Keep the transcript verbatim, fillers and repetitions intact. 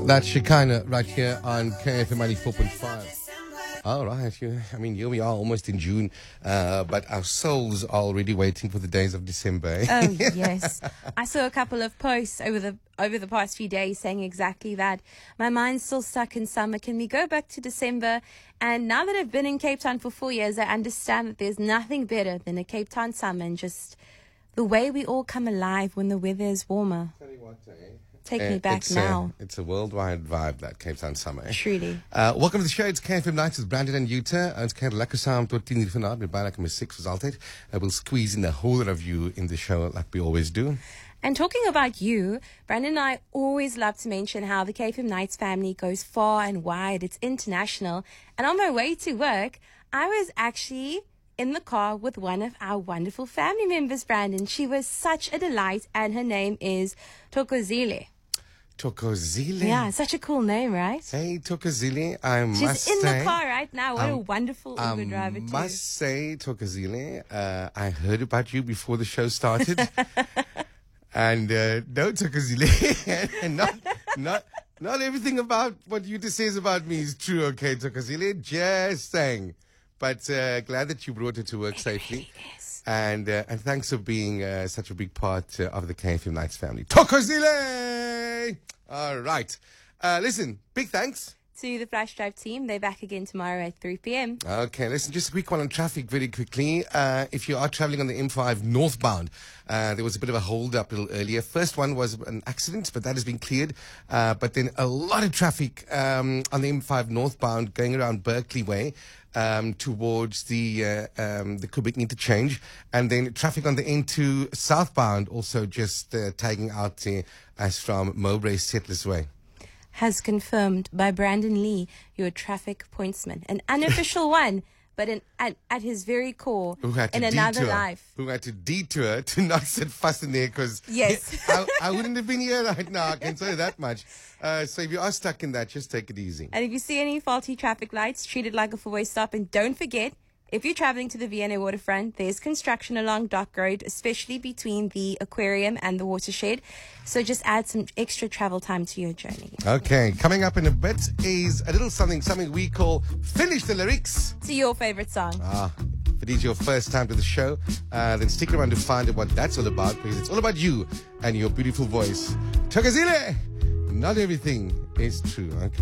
That's Shekinah right here on K F M ninety-four point five. All right. You, I mean, here we are almost in June, uh, but our souls are already waiting for the days of December. Oh, yes. I saw a couple of posts over the over the past few days saying exactly that. My mind's still stuck in summer. Can we go back to December? And now that I've been in Cape Town for four years, I understand that there's nothing better than a Cape Town summer and just the way we all come alive when the weather is warmer. Tell you what, eh? Take Uh, me back it's now. A, it's a worldwide vibe, that Cape Town summer. Eh? Truly. Uh, welcome to the show. It's K F M Nights with Brandon and Utah. Ons kyk lekker saam tot tien uur vanaand met baie lekker musiek soos altyd. Uh, we'll squeeze in a whole lot of you in the show like we always do. And talking about you, Brandon and I always love to mention how the K F M Nights family goes far and wide. It's international. And on my way to work, I was actually in the car with one of our wonderful family members, Brandon. She was such a delight, and her name is Thokozile. Thokozile. Yeah, such a cool name, right? Hey, Thokozile, I She's must in say... the car right now. What a um, wonderful Uber driver, I too. must say, Thokozile, uh, I heard about you before the show started. and uh, no, Thokozile, and not, not, not everything about what Utah says about me is true, okay, Thokozile? Just saying. But uh, glad that you brought her to work safely. Yes. And uh, and thanks for being uh, such a big part uh, of the K F M Nights family. Thokozile! All right. Uh, listen, big thanks. To the Flash Drive team. They're back again tomorrow at three p.m. Okay, listen, just a quick one on traffic very quickly. Uh, if you are traveling on the M five northbound, uh, there was a bit of a hold-up a little earlier. First one was an accident, but that has been cleared. Uh, but then a lot of traffic um, on the M five northbound going around Berkeley Way um, towards the uh, um, the Kubik interchange. And then traffic on the N two southbound also just uh, tagging out uh, as from Mowbray Settlers Way. Has confirmed by Brandon Lee, your traffic pointsman. An unofficial one, but an, at, at his very core, Who had to in detour, another life. Who had to detour to not sit fast in there because Yes. I, I wouldn't have been here right now, I can tell you that much. Uh, so if you are stuck in that, just take it easy. And if you see any faulty traffic lights, treat it like a four-way stop. And don't forget, if you're traveling to the V N A waterfront, there's construction along Dock Road, especially between the aquarium and the watershed. So just add some extra travel time to your journey. Okay, coming up in a bit is a little something, something we call Finish the Lyrics. To your favorite song. Ah, if it is your first time to the show, uh, then stick around to find out what that's all about, because it's all about you and your beautiful voice. Thokozile, not everything is true. Okay.